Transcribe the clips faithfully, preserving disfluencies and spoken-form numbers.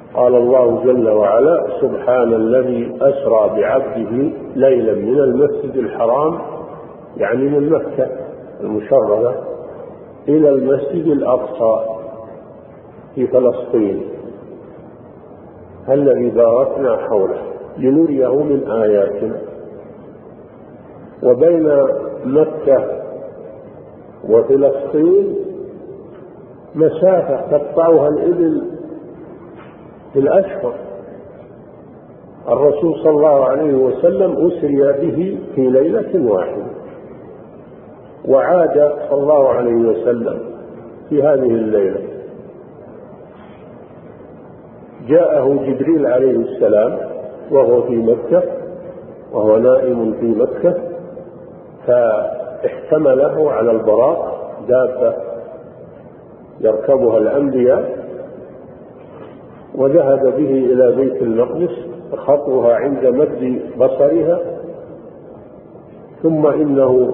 قال الله جل وعلا: سبحان الذي أسرى بعبده ليلا من المسجد الحرام، يعني من مكة المشرفة، إلى المسجد الأقصى في فلسطين الذي باركنا حوله لنريه من آياتنا. وبين مكة وفلسطين مسافة تقطعها الإبل في الأشهر. الرسول صلى الله عليه وسلم أسري به في ليلة واحدة، وعاد صلى الله عليه وسلم في هذه الليلة. جاءه جبريل عليه السلام وهو في مكة، وهو نائم في مكة، فاحتمله على البراق، دابة يركبها الأنبياء، وذهب به إلى بيت المقدس، خطوها عند مد بصرها، ثم إنه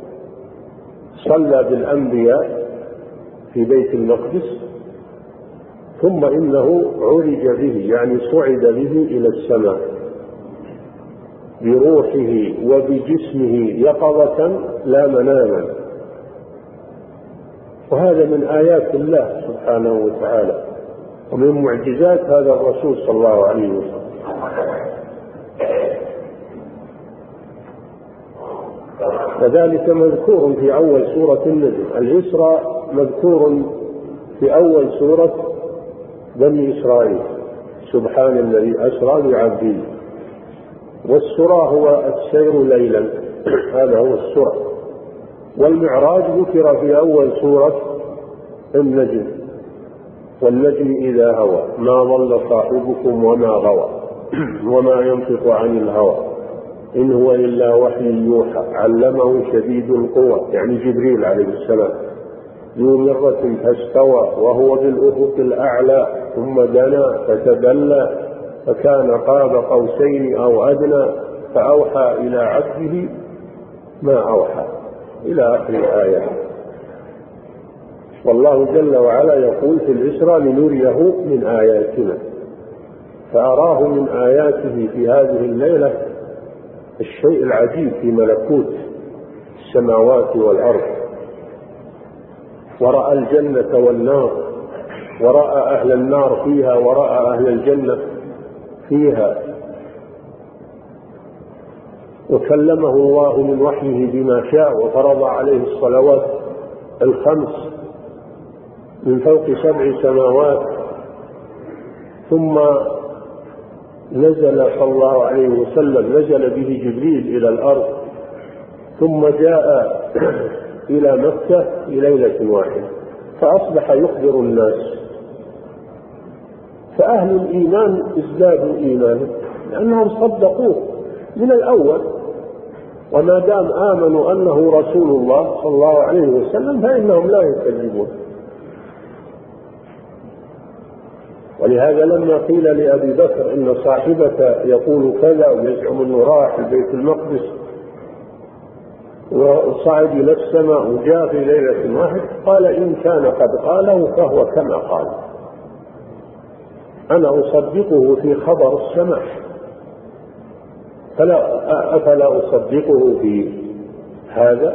صلى بالأنبياء في بيت المقدس، ثم إنه عرج به، يعني صعد به إلى السماء بروحه وبجسمه يقظة لا مناما. وهذا من آيات الله سبحانه وتعالى، ومن معجزات هذا الرسول صلى الله عليه وسلم. وذلك مذكور في أول سورة النجم. الإسراء مذكور في أول سورة بني إسرائيل: سبحان الذي أسرى بعبده. والسرى هو السير ليلا، هذا هو السرى. والمعراج ذكر في أول سورة النجم: والنجم إذا هوى ما ضل صاحبكم وما غوى وما ينطق عن الهوى إن هو إلا وحي يوحى علمه شديد القوى، يعني جبريل عليه السلام، ذو مرة فاستوى وهو بالأفق الأعلى ثم دنا فتدلى فكان قاب قوسين أو أدنى فأوحى إلى عبده ما أوحى، إلى آخر الآية. والله جل وعلا يقول في الإسراء: لنريه من آياتنا. فأراه من آياته في هذه الليلة الشيء العجيب في ملكوت السماوات والأرض، ورأى الجنة والنار، ورأى أهل النار فيها، ورأى أهل الجنة فيها، وكلمه الله من وحيه بما شاء، وفرض عليه الصلوات الخمس من فوق سبع سماوات. ثم نزل صلى الله عليه وسلم، نزل به جبريل إلى الأرض، ثم جاء إلى مكة في ليلة واحدة، فأصبح يخبر الناس. فأهل الإيمان ازدادوا إيمانا لأنهم صدقوه من الأول، وما دام آمنوا أنه رسول الله صلى الله عليه وسلم فإنهم لا يكذبون. ولهذا لما قيل لأبي بكر إن صاحبك يقول كذا ويزعم أنه راح البيت المقدس وصعد إلى السماء وجاء في ليلة واحدة، قال: إن كان قد قاله فهو كما قال، أنا أصدقه في خبر السماء، فلا أفلا أصدقه في هذا.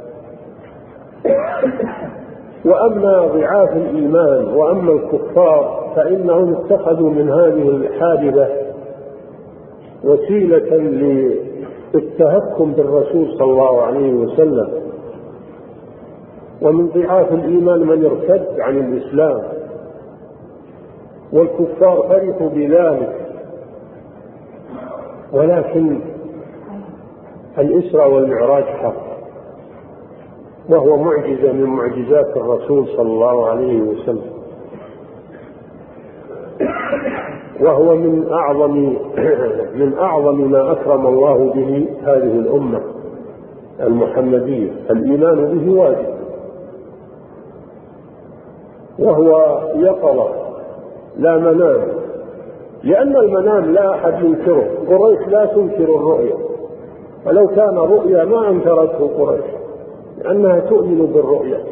وأما ضعاف الإيمان وأما الكفار فإنهم اتخذوا من هذه الحادثة وسيلة للتهكم بالرسول صلى الله عليه وسلم. ومن ضعاف الإيمان من ارتد عن الإسلام، والكفار فرحوا بذلك. ولكن الإسراء والمعراج حق، وهو معجزة من معجزات الرسول صلى الله عليه وسلم، وهو من أعظم من أعظم ما أكرم الله به هذه الأمة المحمدية. الإيمان به واجب، وهو يقظة لا منام، لأن المنام لا أحد ينكره. قريش لا تنكر الرؤيا، ولو كان رؤيا ما أنكرته قريش، لأنها تؤمن بالرؤيا.